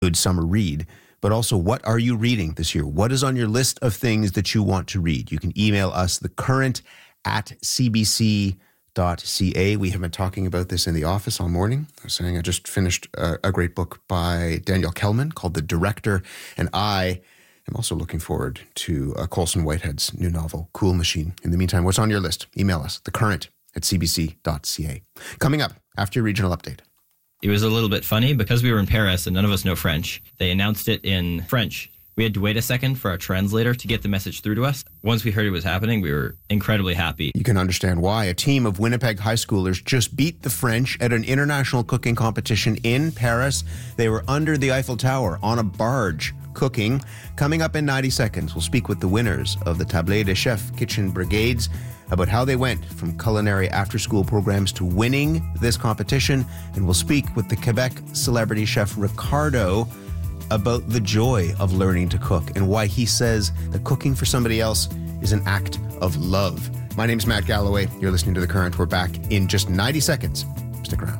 good summer read, but also what are you reading this year? What is on your list of things that you want to read? You can email us thecurrent@cbc.ca. We have been talking about this in the office all morning. I was saying I just finished a great book by Danielle Kelman called The Director, and I am also looking forward to Colson Whitehead's new novel, Cool Machine. In the meantime, what's on your list? Email us, thecurrent@cbc.ca. Coming up after your regional update. It was a little bit funny because we were in Paris and none of us know French. They announced it in French. We had to wait a second for our translator to get the message through to us. Once we heard it was happening, we were incredibly happy. You can understand why a team of Winnipeg high schoolers just beat the French at an international cooking competition in Paris. They were under the Eiffel Tower on a barge cooking. Coming up in 90 seconds, we'll speak with the winners of the Table des Chefs Kitchen Brigades about how they went from culinary after-school programs to winning this competition. And we'll speak with the Quebec celebrity chef Ricardo about the joy of learning to cook and why he says that cooking for somebody else is an act of love. My name is Matt Galloway. You're listening to The Current. We're back in just 90 seconds. Stick around.